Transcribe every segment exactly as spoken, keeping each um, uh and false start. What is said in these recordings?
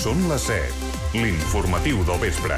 Són les set. L'informatiu del vespre.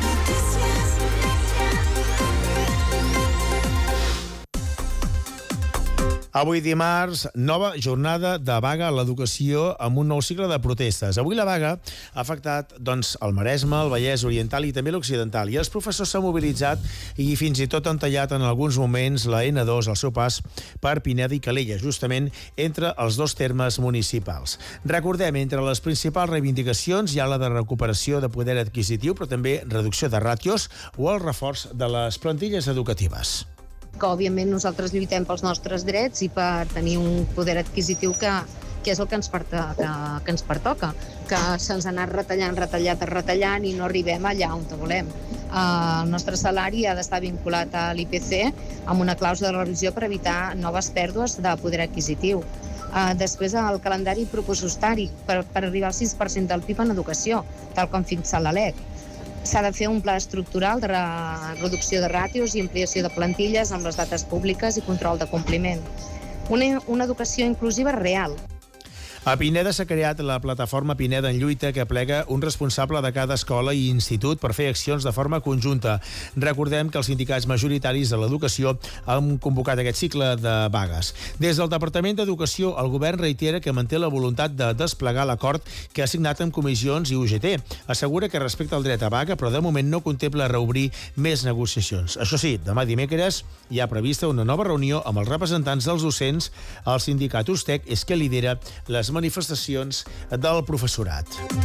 Avui dimarts, nova jornada de vaga a l'educació amb un nou cicle de protestes. Avui la vaga ha afectat doncs, el Maresme, el Vallès Oriental i també l'Occidental. I els professors s'han mobilitzat i fins i tot han tallat en alguns moments la ena dos al seu pas per Pineda i Calella, justament entre els dos termes municipals. Recordem, entre les principals reivindicacions hi ha la de recuperació de poder adquisitiu, però també reducció de ràtios o el reforç de les plantilles educatives. Que, òbviament, nosaltres lluitem pels nostres drets i per tenir un poder adquisitiu que, que és el que ens, perta, que, que ens pertoca, que se'ns ha anat retallant, retallat, retallant i no arribem allà on volem. Uh, el nostre salari ha d'estar vinculat a l'I P C amb una clàusula de revisió per evitar noves pèrdues de poder adquisitiu. Uh, després, el calendari pressupostari per, per arribar al sis per cent del P I B en educació, tal com fixa la L E C. S'ha de fer un pla estructural de reducció de ràtios i ampliació de plantilles amb les dates públiques i control de compliment. Una, una educació inclusiva real. A Pineda s'ha creat la plataforma Pineda en Lluita, que aplega un responsable de cada escola i institut per fer accions de forma conjunta. Recordem que els sindicats majoritaris de l'educació han convocat aquest cicle de vagues. Des del Departament d'Educació, el govern reitera que manté la voluntat de desplegar l'acord que ha signat amb comissions i U G T. Assegura que respecta el dret a vaga, però de moment no contempla reobrir més negociacions. Això sí, demà dimecres hi ha prevista una nova reunió amb els representants dels docents. El sindicat Ustec és que lidera les manifestacions del professorat.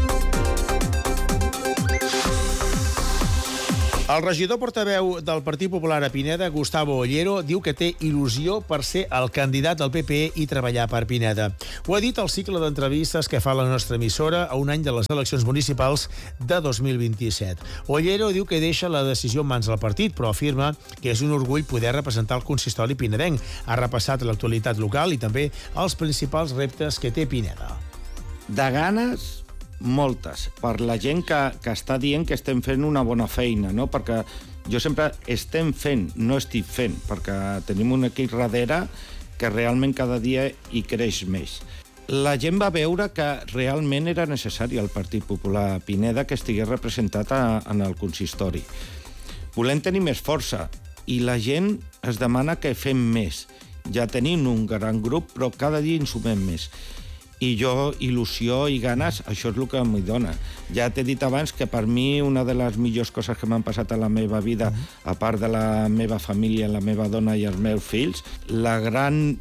El regidor portaveu del Partit Popular a Pineda, Gustavo Ollero, diu que té il·lusió per ser el candidat del P P E i treballar per Pineda. Ho ha dit al cicle d'entrevistes que fa la nostra emissora a un any de les eleccions municipals de dos mil vint-i-set. Ollero diu que deixa la decisió en mans del partit, però afirma que és un orgull poder representar el consistori pinedenc. Ha repassat l'actualitat local i també els principals reptes que té Pineda. De ganes, moltes, per la gent que, que està dient que estem fent una bona feina, no? Perquè jo sempre estem fent, no estic fent, perquè tenim un equip darrere que realment cada dia hi creix més. La gent va veure que realment era necessari el Partit Popular a Pineda que estigués representat a, en el consistori. Volem tenir més força i la gent es demana que fem més. Ja tenim un gran grup, però cada dia en sumem més. I jo, il·lusió i ganes, això és el que m'hi dona. Ja t'he dit abans que per mi una de les millors coses que m'han passat a la meva vida, a part de la meva família, la meva dona i els meus fills, la gran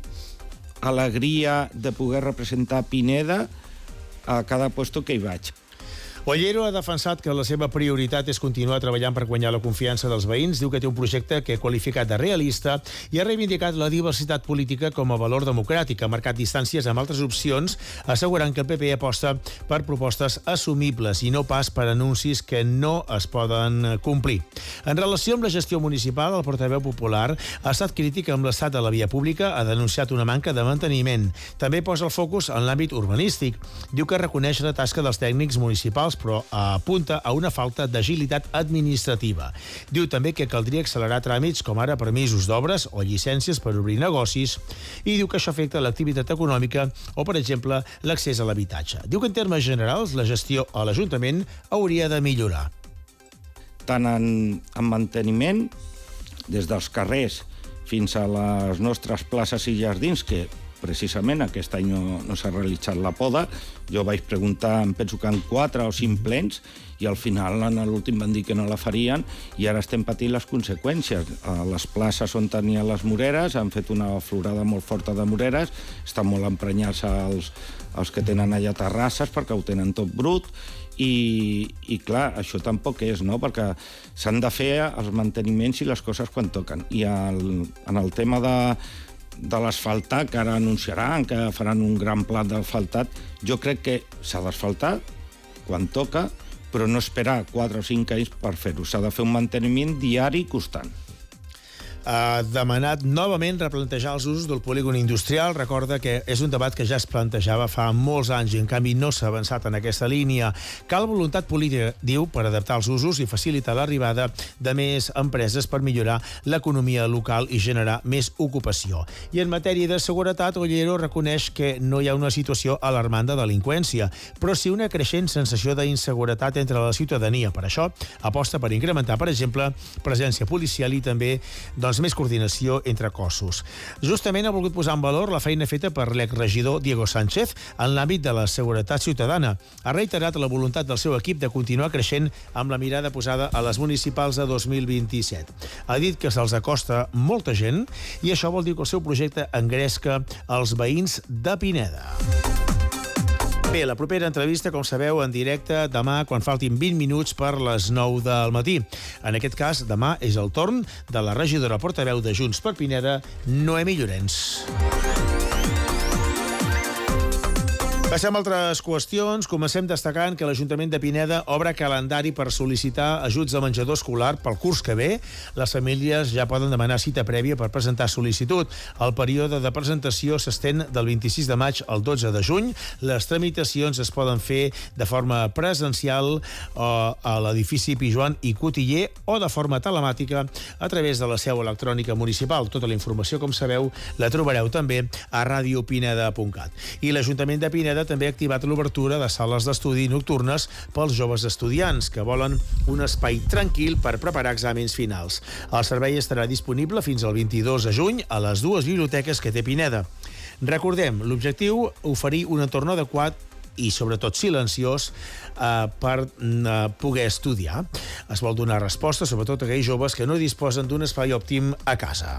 alegria de poder representar Pineda a cada puesto que hi vaig. Ollero ha defensat que la seva prioritat és continuar treballant per guanyar la confiança dels veïns. Diu que té un projecte que ha qualificat de realista i ha reivindicat la diversitat política com a valor democràtic. Ha marcat distàncies amb altres opcions, assegurant que el P P aposta per propostes assumibles i no pas per anuncis que no es poden complir. En relació amb la gestió municipal, el portaveu popular ha estat crític amb l'estat de la via pública, ha denunciat una manca de manteniment. També posa el focus en l'àmbit urbanístic. Diu que reconeix la tasca dels tècnics municipals, però apunta a una falta d'agilitat administrativa. Diu també que caldria accelerar tràmits com ara permisos d'obres o llicències per obrir negocis i diu que això afecta l'activitat econòmica o, per exemple, l'accés a l'habitatge. Diu que en termes generals la gestió a l'Ajuntament hauria de millorar. Tant en, en manteniment, des dels carrers fins a les nostres places i jardins, que precisament aquest any no, no s'ha realitzat la poda. Jo vaig preguntar, em penso que en quatre o cinc plens, i al final en l'últim van dir que no la farien i ara estem patint les conseqüències. A les places on tenien les moreres han fet una florada molt forta de moreres, estan molt emprenyats els, els que tenen allà terrasses perquè ho tenen tot brut i, i clar, això tampoc és, no? Perquè s'han de fer els manteniments i les coses quan toquen. I el, en el tema de de l'asfaltar, que ara anunciaran que faran un gran pla d'asfaltat, jo crec que s'ha d'asfaltar quan toca, però no esperar quatre o cinc anys per fer-ho. S'ha de fer un manteniment diari i constant. ha demanat novament replantejar els usos del polígon industrial. Recorda que és un debat que ja es plantejava fa molts anys i, en canvi, no s'ha avançat en aquesta línia. Cal voluntat política, diu, per adaptar els usos i facilitar l'arribada de més empreses per millorar l'economia local i generar més ocupació. I en matèria de seguretat, Ollero reconeix que no hi ha una situació alarmant de delinqüència, però sí una creixent sensació d'inseguretat entre la ciutadania. Per això, aposta per incrementar, per exemple, presència policial i també doncs, més coordinació entre cossos. Justament ha volgut posar en valor la feina feta per l'exregidor Diego Sánchez en l'àmbit de la seguretat ciutadana. Ha reiterat la voluntat del seu equip de continuar creixent amb la mirada posada a les municipals de dos mil vint-i-set. Ha dit que se'ls acosta molta gent i això vol dir que el seu projecte engresca els veïns de Pineda. Bé, la propera entrevista, com sabeu, en directe demà, quan faltin vint minuts per les nou del matí. En aquest cas, demà és el torn de la regidora portaveu de Junts per Pineda, Noemí Llorens. Passem a altres qüestions. Comencem destacant que l'Ajuntament de Pineda obre calendari per sol·licitar ajuts de menjador escolar pel curs que ve. Les famílies ja poden demanar cita prèvia per presentar sol·licitud. El període de presentació s'estén del vint-i-sis de maig al dotze de juny. Les tramitacions es poden fer de forma presencial a l'edifici Pijoan i Cotiller o de forma telemàtica a través de la seu electrònica municipal. Tota la informació, com sabeu, la trobareu també a radio pineda punt cat. I l'Ajuntament de Pineda també ha activat l'obertura de sales d'estudi nocturnes pels joves estudiants que volen un espai tranquil per preparar exàmens finals. El servei estarà disponible fins al vint-i-dos de juny a les dues biblioteques que té Pineda. Recordem, l'objectiu, oferir un entorn adequat i, sobretot, silenciós eh, per eh, poder estudiar. Es vol donar resposta, sobretot, a aquells joves que no disposen d'un espai òptim a casa.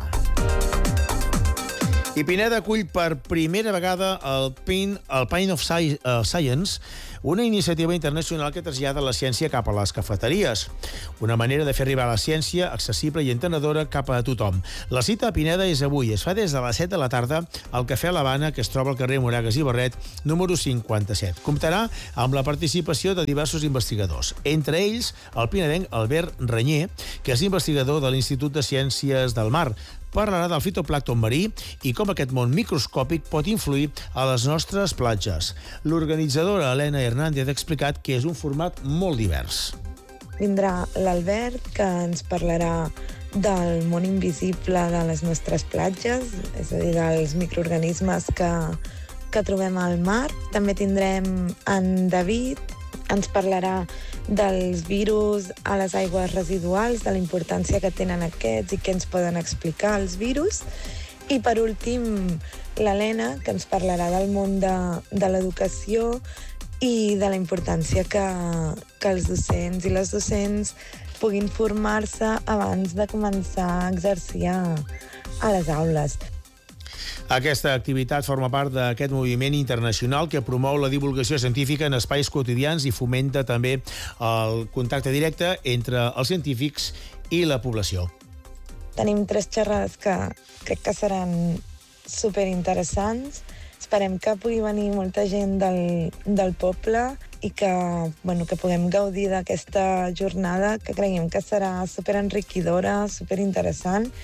I Pineda acull per primera vegada el Pine, el Pine of Science, una iniciativa internacional que trasllada la ciència cap a les cafeteries. Una manera de fer arribar la ciència accessible i entenedora cap a tothom. La cita a Pineda és avui. Es fa des de les set de la tarda al Cafè l'Havana, que es troba al carrer Moragas i Barret, número cinquanta-set. Comptarà amb la participació de diversos investigadors. Entre ells, el pinedenc Albert Renyer, que és investigador de l'Institut de Ciències del Mar. Parlarà del fitoplàncton marí i com aquest món microscòpic pot influir a les nostres platges. L'organitzadora Helena Hernández ha explicat que és un format molt divers. Vindrà l'Albert, que ens parlarà del món invisible de les nostres platges, és a dir, dels microorganismes que, que trobem al mar. També tindrem en David, ens parlarà dels virus a les aigües residuals, de la importància que tenen aquests i què ens poden explicar els virus. I, per últim, l'Helena, que ens parlarà del món de, de l'educació i de la importància que, que els docents i les docents puguin formar-se abans de començar a exercir a, a les aules. Aquesta activitat forma part d'aquest moviment internacional que promou la divulgació científica en espais quotidians i fomenta també el contacte directe entre els científics i la població. Tenim tres xerrades que crec que seran superinteressants. Esperem que pugui venir molta gent del, del poble i que, bueno, que puguem gaudir d'aquesta jornada que creiem que serà superenriquidora, superinteressant.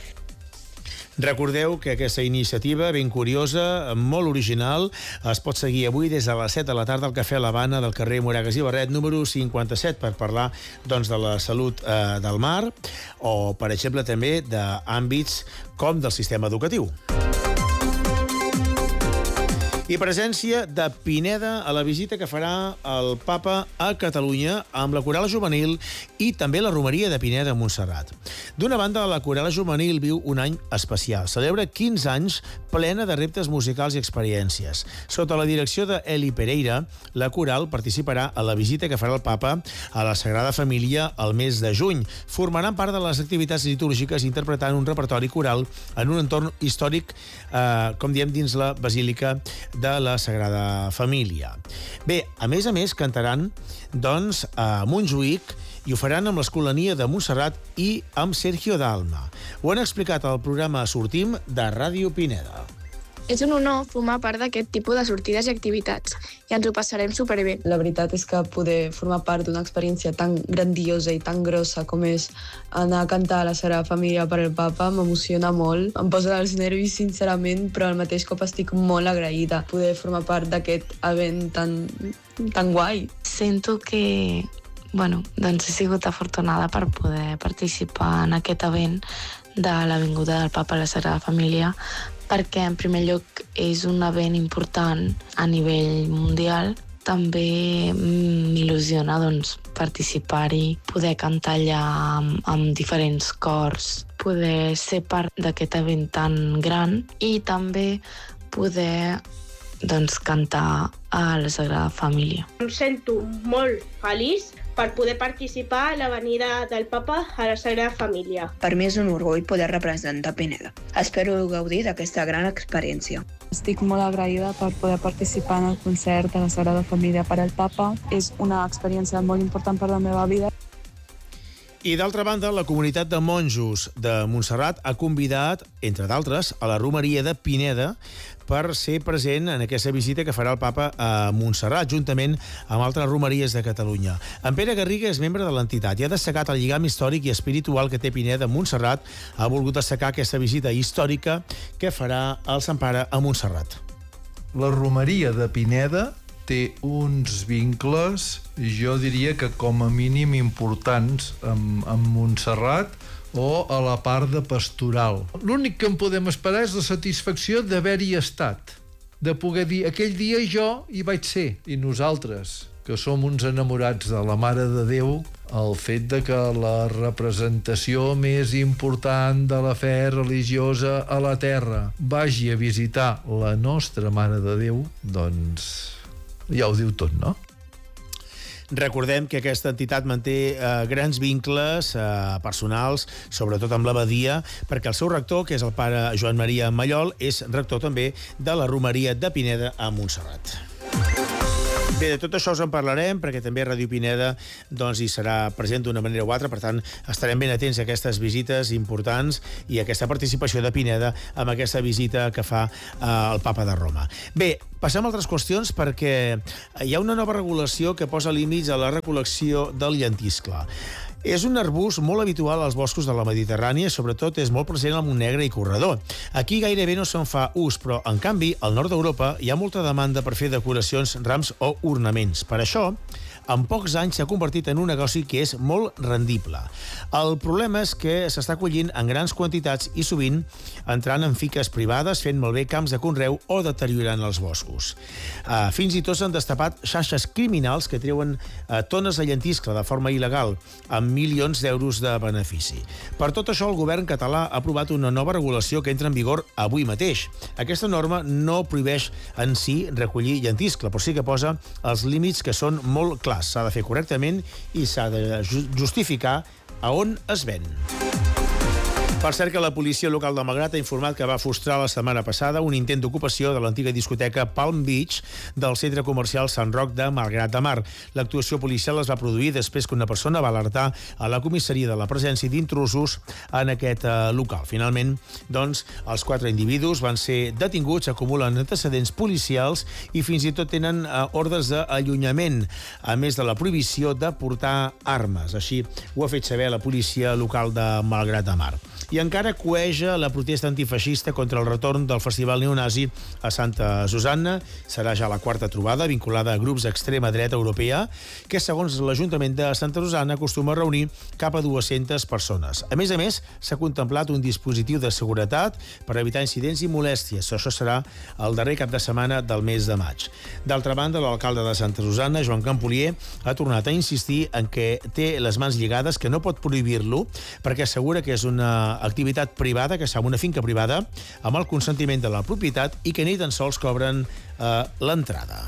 Recordeu que aquesta iniciativa, ben curiosa, molt original, es pot seguir avui des de les set de la tarda al Cafè l'Havana del carrer Moragas i Barret, número cinquanta-set, per parlar doncs, de la salut eh, del mar o, per exemple, també d'àmbits com del sistema educatiu. I presència de Pineda a la visita que farà el Papa a Catalunya amb la Coral Juvenil i també la Romeria de Pineda a Montserrat. D'una banda, la Coral Juvenil viu un any especial. Celebra quinze anys plena de reptes musicals i experiències. Sota la direcció d'Eli Pereira, la Coral participarà a la visita que farà el Papa a la Sagrada Família el mes de juny. Formaran part de les activitats litúrgiques interpretant un repertori coral en un entorn històric, eh, com diem, dins la Basílica de la Sagrada Família. Bé, a més a més, cantaran doncs, a Montjuïc i ho faran amb l'Escolania de Montserrat i amb Sergio Dalma. Ho han explicat al programa Sortim de Ràdio Pineda. És un honor formar part d'aquest tipus de sortides i activitats i ens ho passarem superbé. La veritat és que poder formar part d'una experiència tan grandiosa i tan grossa com és anar a cantar a la Sagrada Família per al Papa m'emociona molt. Em posa els nervis, sincerament, però al mateix cop estic molt agraïda poder formar part d'aquest event tan, tan guai. Sento que bueno, doncs he sigut afortunada per poder participar en aquest event de la vinguda del Papa a la Sagrada Família, perquè en primer lloc és un event important a nivell mundial. També m'il·lusiona doncs, participar-hi, poder cantar allà amb, amb diferents cors, poder ser part d'aquest event tan gran i també poder doncs, cantar a la Sagrada Família. Em sento molt feliç per poder participar a la venida del Papa a la Sagrada Família. Per mi és un orgull poder representar Pineda. Espero gaudir d'aquesta gran experiència. Estic molt agraïda per poder participar en el concert de la Sagrada Família per al Papa. És una experiència molt important per la meva vida. I d'altra banda, la comunitat de monjos de Montserrat ha convidat, entre d'altres, a la romeria de Pineda per ser present en aquesta visita que farà el Papa a Montserrat, juntament amb altres romeries de Catalunya. En Pere Garriga és membre de l'entitat i ha destacat el lligam històric i espiritual que té Pineda a Montserrat. Ha volgut destacar aquesta visita històrica que farà el Sant Pare a Montserrat. La romeria de Pineda té uns vincles, jo diria que com a mínim importants, amb, amb Montserrat o a la part de pastoral. L'únic que en podem esperar és la satisfacció d'haver-hi estat, de poder dir, aquell dia jo hi vaig ser, i nosaltres, que som uns enamorats de la Mare de Déu, el fet de que la representació més important de la fe religiosa a la Terra vagi a visitar la nostra Mare de Déu, doncs ja ho diu tot, no? Recordem que aquesta entitat manté eh, grans vincles eh, personals, sobretot amb l'abadia, perquè el seu rector, que és el pare Joan Maria Mallol, és rector també de la romeria de Pineda a Montserrat. Bé, de tot això us en parlarem, perquè també Ràdio Pineda doncs, hi serà present d'una manera o altra, per tant, estarem ben atents a aquestes visites importants i a aquesta participació de Pineda amb aquesta visita que fa eh, el Papa de Roma. Bé, passem a altres qüestions, perquè hi ha una nova regulació que posa límits a la recol·lecció del llentiscle. És un arbust molt habitual als boscos de la Mediterrània, sobretot és molt present al Montnegre i Corredor. Aquí gairebé no se'n fa ús, però, en canvi, al nord d'Europa hi ha molta demanda per fer decoracions, rams o ornaments. Per això, en pocs anys s'ha convertit en un negoci que és molt rendible. El problema és que s'està collint en grans quantitats i sovint entrant en fiques privades, fent malbé camps de conreu o deteriorant els boscos. Uh, fins i tot s'han destapat xarxes criminals que treuen uh, tones de llentiscle de forma il·legal, amb milions d'euros de benefici. Per tot això, el govern català ha aprovat una nova regulació que entra en vigor avui mateix. Aquesta norma no prohibeix en si recollir llentiscle, però sí que posa els límits que són molt clars. S'ha de fer correctament i s'ha de justificar a on es ven. Per cert que la policia local de Malgrat ha informat que va frustrar la setmana passada un intent d'ocupació de l'antiga discoteca Palm Beach del centre comercial Sant Roc de Malgrat de Mar. L'actuació policial es va produir després que una persona va alertar a la comissaria de la presència d'intrusos en aquest eh, local. Finalment, doncs, els quatre individus van ser detinguts, acumulen antecedents policials i fins i tot tenen eh, ordres d'allunyament, a més de la prohibició de portar armes. Així ho ha fet saber la policia local de Malgrat de Mar. I encara coeja la protesta antifeixista contra el retorn del festival neonazi a Santa Susanna. Serà ja la quarta trobada vinculada a grups d'extrema dreta europea, que, segons l'Ajuntament de Santa Susanna, acostuma a reunir cap a dues-centes persones. A més a més, s'ha contemplat un dispositiu de seguretat per evitar incidents i molèsties. Això serà el darrer cap de setmana del mes de maig. D'altra banda, l'alcalde de Santa Susanna, Joan Campolier, ha tornat a insistir en que té les mans lligades, que no pot prohibir-lo, perquè assegura que és una activitat privada, que s'ha una finca privada, amb el consentiment de la propietat i que ni tan sols cobren eh, l'entrada.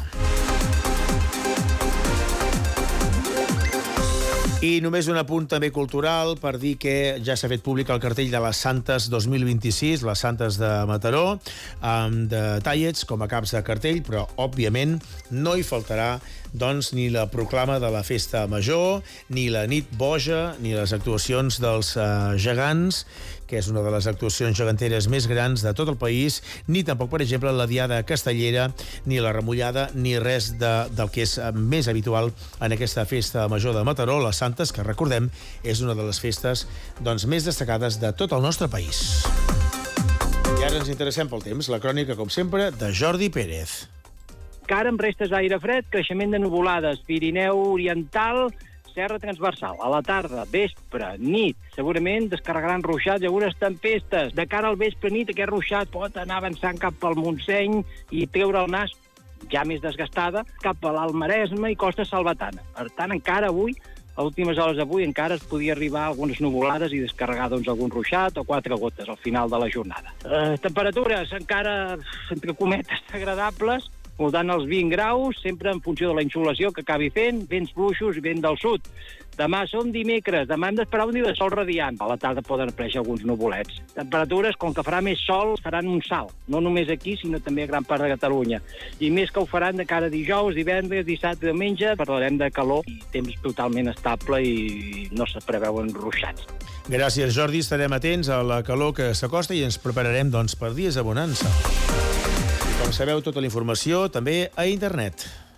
I només un apunt també cultural per dir que ja s'ha fet públic el cartell de les Santes dos mil vint-i-sis, les Santes de Mataró, amb detallets com a caps de cartell, però, òbviament, no hi faltarà doncs, ni la proclama de la festa major, ni la nit boja, ni les actuacions dels eh, gegants, que és una de les actuacions geganteres més grans de tot el país, ni tampoc, per exemple, la Diada Castellera, ni la Remullada, ni res de, del que és més habitual en aquesta festa major de Mataró, les Santes, que recordem és una de les festes doncs, més destacades de tot el nostre país. I ara ens interessem pel temps, la crònica, com sempre, de Jordi Pérez. Encara amb restes d'aire fred, creixement de nuvolades, Pirineu Oriental, serra transversal. A la tarda, vespre, nit, segurament descarregaran ruixats i algunes tempestes. De cara al vespre nit, aquest ruixat pot anar avançant cap al Montseny i treure el nas, ja més desgastada, cap a l'Alt Maresme i Costa Salvatana. Per tant, encara avui, a últimes hores d'avui, encara es podia arribar a algunes nuvolades i descarregar doncs, algun ruixat o quatre gotes al final de la jornada. Eh, temperatures encara, entre cometes, agradables, voltant els vint graus, sempre en funció de la insolació que acabi fent, vents fluixos i vent del sud. Demà som dimecres, demà hem d'esperar un dia de sol radiant. A la tarda poden aparèixer alguns nuvolets. Temperatures, com que farà més sol, faran un salt. No només aquí, sinó també a gran part de Catalunya. I més que ho faran de cara a dijous, divendres, dissabte i diumenge, parlarem de calor i temps totalment estable i no se preveuen ruixats. Gràcies, Jordi. Estarem atents a la calor que s'acosta i ens prepararem doncs, per dies de bonança. Com sabeu, tota la informació també a internet.